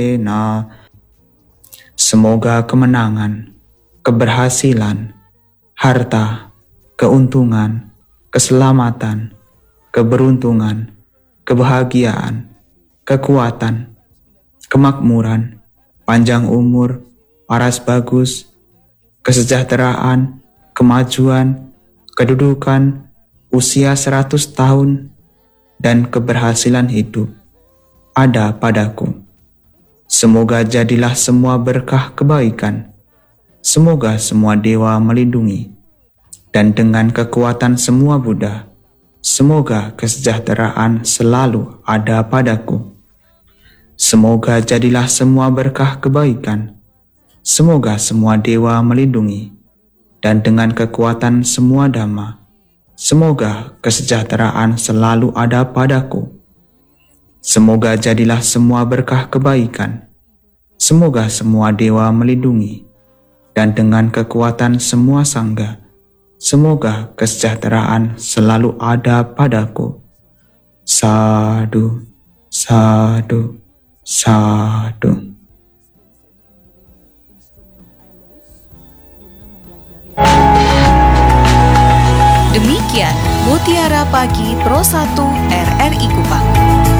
Semoga kemenangan, keberhasilan, harta, keuntungan, keselamatan, keberuntungan, kebahagiaan, kekuatan, kemakmuran, panjang umur, paras bagus, kesejahteraan, kemajuan, kedudukan, usia 100 tahun, dan keberhasilan hidup ada padaku. Semoga jadilah semua berkah kebaikan. Semoga semua dewa melindungi. Dan dengan kekuatan semua Buddha, semoga kesejahteraan selalu ada padaku. Semoga jadilah semua berkah kebaikan. Semoga semua dewa melindungi. Dan dengan kekuatan semua dhamma, semoga kesejahteraan selalu ada padaku. Semoga jadilah semua berkah kebaikan. Semoga semua dewa melindungi. Dan dengan kekuatan semua sangga, semoga kesejahteraan selalu ada padaku. Sadhu, sadhu, sadhu. Demikian Mutiara Pagi Pro 1 RRI Kupang.